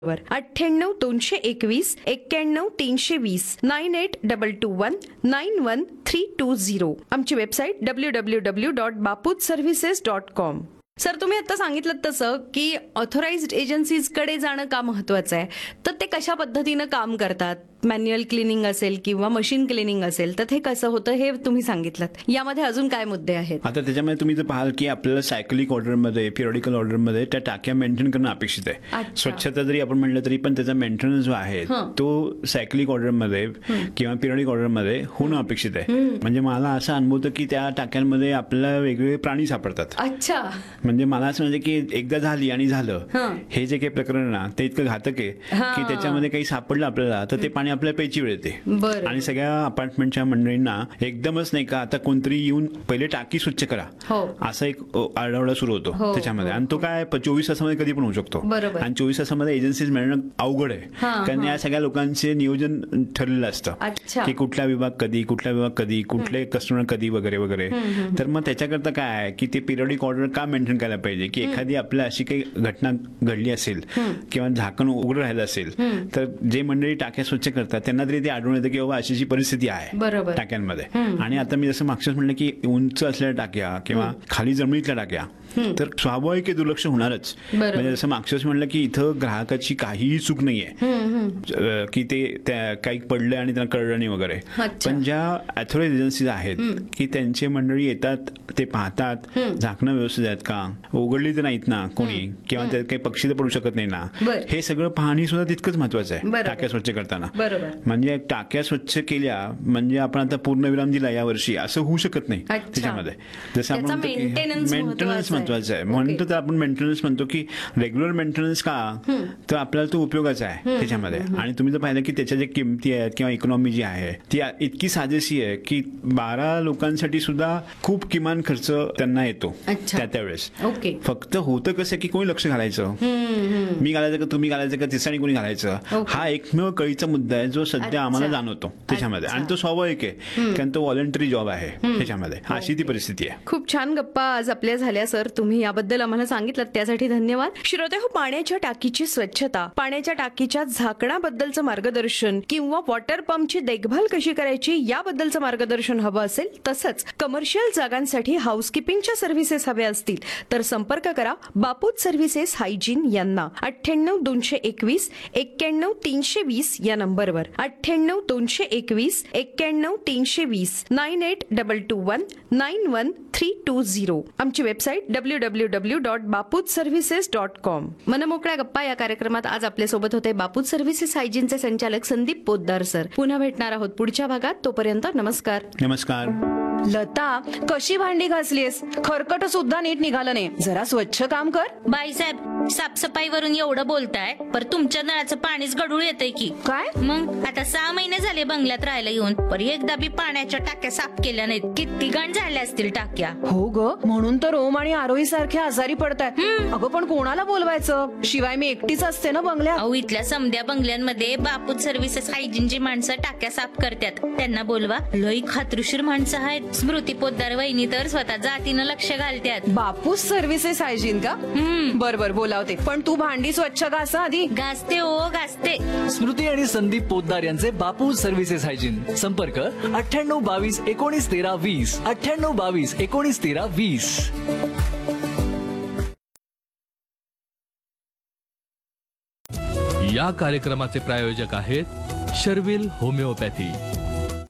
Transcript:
98-221-91-320 9822191320. आमची website www.baputservices.com. Sir, तुम्ही आता सांगितलं तसं की ऑथराइज्ड एजन्सीजकडे जाणं का महत्वाचं आहे, तर ते कशा पद्धतीनं काम करतात, मॅन्युअल क्लिनिंग असेल किंवा मशीन क्लिनिंग असेल, तर ते कसं होतं हे तुम्ही सांगितलं. यामध्ये अजून काय मुद्दे आहेत? आता त्याच्यामध्ये तुम्ही जर पाहाल की आपल्याला सायकलिक ऑर्डरमध्ये, पिरियडिकल ऑर्डरमध्ये त्या टाक्या मेंटेन करणं अपेक्षित आहे. स्वच्छता जरी आपण म्हणलं तरी पण त्याचा मेंटेनन्स जो आहे तो सायकलिक ऑर्डरमध्ये किंवा पिरियडिक ऑर्डरमध्ये होणं अपेक्षित आहे. म्हणजे मला असं अनुभवतं की त्या टाक्यांमध्ये आपल्याला वेगवेगळे प्राणी सापडतात. अच्छा. म्हणजे मला असं म्हणजे की एकदा झाली आणि झालं, हे जे काही प्रकरण ना ते इतकं घातक आहे की त्याच्यामध्ये काही सापडलं आपल्याला तर ते पाणी आपल्या प्यायची वेळ येते. आणि सगळ्या अपार्टमेंटच्या मंडळींना एकदमच नाही का आता कोणतरी येऊन पहिले टाकी स्वच्छ करा असा एक आरडाओरडा सुरू होतो त्याच्यामध्ये. आणि तो काय 24 तासामध्ये कधी पण होऊ शकतो. आणि 24 तासामध्ये एजन्सीज मिळणं अवघड आहे, कारण या सगळ्या लोकांचे नियोजन ठरलेलं असतं की कुठला विभाग कधी, कुठला विभाग कधी, कुठले कस्टमर कधी वगैरे वगैरे. तर मग त्याच्याकरता काय आहे की ते पिरियडिक ऑर्डर का मेंटेन करायला पाहिजे की एखादी आपल्या अशी काही घटना घडली असेल किंवा झाकण उघडं राहिलं असेल तर जे मंडळी टाक्या स्वच्छ करतात त्यांना तरी ते आढळून येतं की बाबा अशी परिस्थिती आहे टाक्यांमध्ये. आणि आता मी जसं मागच्याच म्हणलं की उंच असलेल्या टाक्या किंवा खाली जमिनीतल्या टाक्या तर स्वाभाविक दुर्लक्ष होणारच. म्हणजे जसं मागच्याच म्हणलं की इथं ग्राहकाची काहीही चूक नाहीये की ते काही पडलं आणि त्यांना कळलं नाही वगैरे. पण ज्या अथॉराइज्ड एजन्सीज आहेत की त्यांचे मंडळी येतात, ते पाहतात झाकणं व्यवस्थित आहेत का, उघडली तर नाहीत ना कोणी, किंवा त्यात काही पक्षी तर पडू शकत नाही ना, हे सगळं पाहणी सुद्धा तितकंच महत्वाचं आहे टाक्या स्वच्छ करताना. म्हणजे टाक्या स्वच्छ केल्या म्हणजे आपण आता पूर्णविराम दिला या वर्षी असं होऊ शकत नाही. त्याच्यामध्ये जसं आपण मेंटेनन्स महत्वाचं आहे म्हणतो तर आपण मेंटेनन्स म्हणतो की रेग्युलर मेंटेनन्स का, तर आपल्याला तो उपयोगाचा आहे त्याच्यामध्ये. आणि तुम्ही जर पाहिलं की त्याच्या ज्या किमती आहेत किंवा इकॉनॉमी जी आहे ती इतकी साजेशी आहे की 12 लोकांसाठी सुद्धा खूप किमान खर्च त्यांना येतो त्यावेळेस. फक्त होतं कसं की कोणी लक्ष घालायचं, मी घालायचं का तुम्ही घालायचं का तिसऱ्याने कोणी घालायचं, हा एकमेव कळीचा मुद्दा आहे जो सध्या आम्हाला जाणवतो त्याच्यामध्ये. आणि तो स्वाभाविक आहे कारण तो व्हॉलंटरी जॉब आहे त्याच्यामध्ये. अशी ती परिस्थिती आहे. खूप छान गप्पा आज आपल्या झाल्या सर. तुम्ही याबद्दल आम्हाला सांगितलं त्यासाठी धन्यवाद. श्रोतेहो, पाण्याच्या टाकीची स्वच्छता, पाण्याच्या टाकीच्या झाकणाबद्दलचं मार्गदर्शन किंवा वॉटर पंपची देखभाल कशी करायची याबद्दलचं मार्गदर्शन हवं असेल, तसंच कमर्शियल जागांसाठी हाऊसकीपिंगच्या सर्व्हिसेस हव्या असतील तर संपर्क करा बापूत सर्व्हिसेस हायजीन यांना 98-221-91-320 या नंबरवर. 98-221-91-320 98-221-91-320. आमची वेबसाईट www.baputservices.com. मनमोकळ्या गप्पा या कार्यक्रमात आज आपल्यासोबत होते बापूत सर्व्हिसेस हायजीनचे संचालक संदीप पोद्दार सर. पुन्हा भेटणार आहोत पुढच्या भागात. तोपर्यंत नमस्कार. नमस्कार. लता, कशी भांडी घासलीस? खरकट सुद्धा नीट निघालं नाही. जरा स्वच्छ काम कर. बाईसाहेब, साफसफाईवरून एवढं बोलताय पर तुमच्या नळाचं पाणीच गढूळ येतंय की काय? मग आता 6 महिने झाले बंगल्यात राहायला येऊन पर एकदा बी पाण्याच्या टाक्या साफ केल्या नाहीत. किती घाण झाल्या असतील टाक्या. हो ग, म्हणून तर ओम आणि आरोही सारख्या आजारी पडतायत. अगं पण कोणाला बोलवायचं? शिवाय मी एकटीच असते ना बंगल्यात. अहो, इथल्या समध्या बंगल्यांमध्ये बापूत सर्व्हिसेस हायजीनची माणसं टाक्या साफ करतात. त्यांना बोलवा. लई खात्रीशीर माणसं आहेत. स्मृती पोद्दार वहिनी तर स्वतः जातीनं लक्ष घालतात. बापूस सर्व्हिसेस हायजीन का? बर बोलावते. पण तू भांडी स्वच्छ घास आधी. घासते हो घासते. स्मृती आणि संदीप पोद्दार यांचे बापू सर्व्हिसेस हायजीन. संपर्क 98-22-19-13-20 98-22-19-13-20. या कार्यक्रमाचे प्रायोजक आहेत शर्विल होमिओपॅथी.